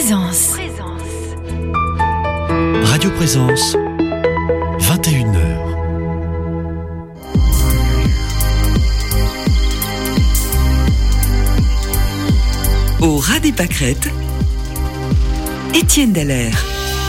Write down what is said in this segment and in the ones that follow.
Présence. Radio Présence, 21h. Au ras des pâquerettes, Étienne Dallaire.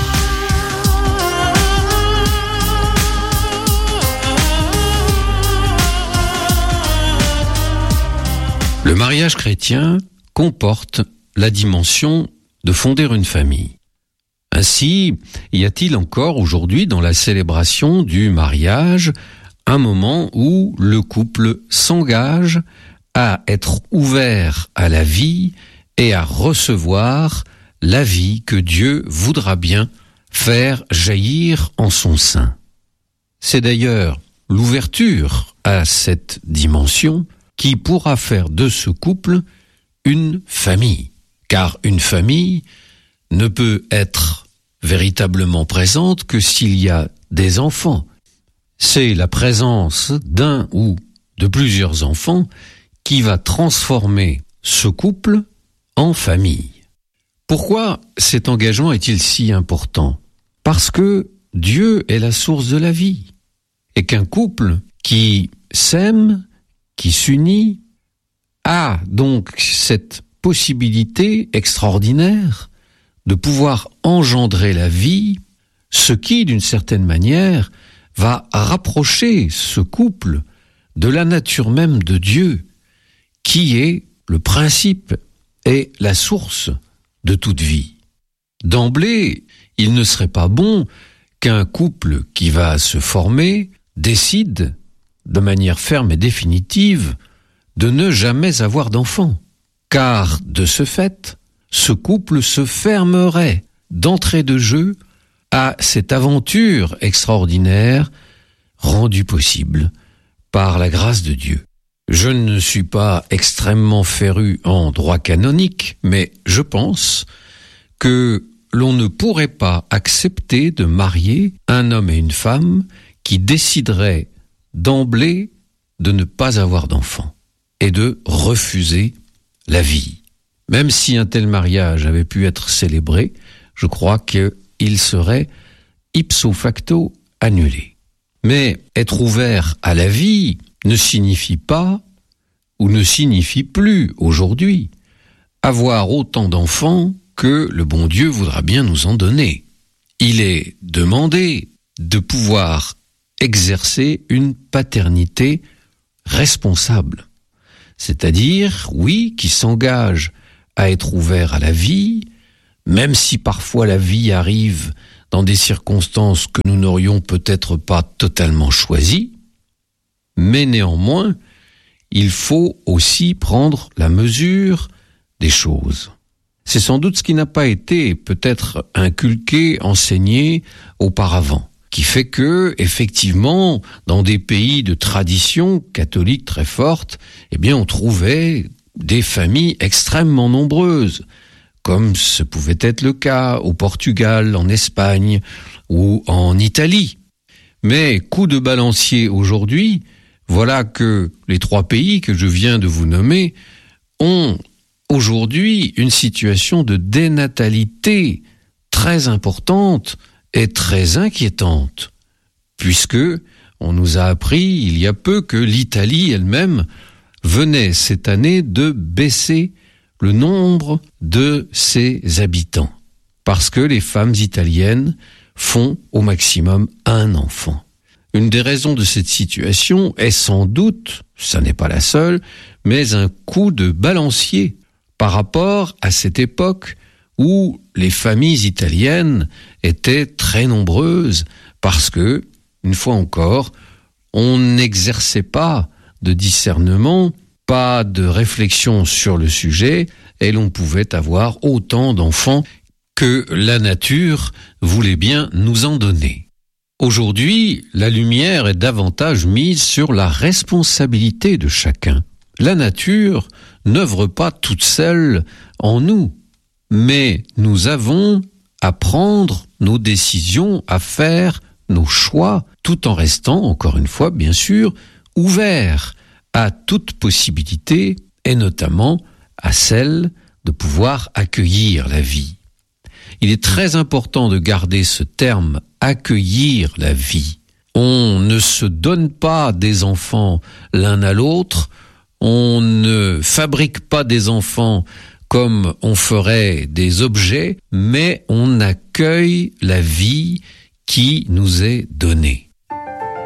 Le mariage chrétien comporte la dimension de fonder une famille. Ainsi, y a-t-il encore aujourd'hui dans la célébration du mariage un moment où le couple s'engage à être ouvert à la vie et à recevoir la vie que Dieu voudra bien faire jaillir en son sein. C'est d'ailleurs l'ouverture à cette dimension qui pourra faire de ce couple une famille. Car une famille ne peut être véritablement présente que s'il y a des enfants. C'est la présence d'un ou de plusieurs enfants qui va transformer ce couple en famille. Pourquoi cet engagement est-il si important ? Parce que Dieu est la source de la vie. Et qu'un couple qui s'aime, qui s'unit, a donc cette possibilité extraordinaire de pouvoir engendrer la vie, ce qui, d'une certaine manière, va rapprocher ce couple de la nature même de Dieu, qui est le principe et la source de toute vie. D'emblée, il ne serait pas bon qu'un couple qui va se former décide, de manière ferme et définitive, de ne jamais avoir d'enfants. Car, de ce fait, ce couple se fermerait d'entrée de jeu à cette aventure extraordinaire rendue possible par la grâce de Dieu. Je ne suis pas extrêmement féru en droit canonique, mais je pense que l'on ne pourrait pas accepter de marier un homme et une femme qui décideraient d'emblée de ne pas avoir d'enfants et de refuser la vie. Même si un tel mariage avait pu être célébré, je crois qu'il serait ipso facto annulé. Mais être ouvert à la vie ne signifie pas, ou ne signifie plus aujourd'hui, avoir autant d'enfants que le bon Dieu voudra bien nous en donner. Il est demandé de pouvoir exercer une paternité responsable. C'est-à-dire, oui, qui s'engage à être ouvert à la vie, même si parfois la vie arrive dans des circonstances que nous n'aurions peut-être pas totalement choisies, mais néanmoins, il faut aussi prendre la mesure des choses. C'est sans doute ce qui n'a pas été peut-être inculqué, enseigné auparavant, qui fait que, effectivement, dans des pays de tradition catholique très forte, eh bien, on trouvait des familles extrêmement nombreuses, comme ce pouvait être le cas au Portugal, en Espagne ou en Italie. Mais, coup de balancier aujourd'hui, voilà que les 3 pays que je viens de vous nommer ont aujourd'hui une situation de dénatalité très importante et très inquiétante, puisque on nous a appris il y a peu que l'Italie elle-même venait cette année de baisser le nombre de ses habitants, parce que les femmes italiennes font au maximum un enfant. Une des raisons de cette situation est sans doute, ça n'est pas la seule, mais un coup de balancier par rapport à cette époque où les familles italiennes étaient très nombreuses parce que, une fois encore, on n'exerçait pas de discernement, pas de réflexion sur le sujet, et l'on pouvait avoir autant d'enfants que la nature voulait bien nous en donner. Aujourd'hui, la lumière est davantage mise sur la responsabilité de chacun. La nature n'œuvre pas toute seule en nous, mais nous avons à prendre nos décisions, à faire nos choix, tout en restant, encore une fois, bien sûr, ouverts à toute possibilité, et notamment à celle de pouvoir accueillir la vie. il est très important de garder ce terme « accueillir la vie ». On ne se donne pas des enfants l'un à l'autre, on ne fabrique pas des enfants comme on ferait des objets, mais on accueille la vie qui nous est donnée.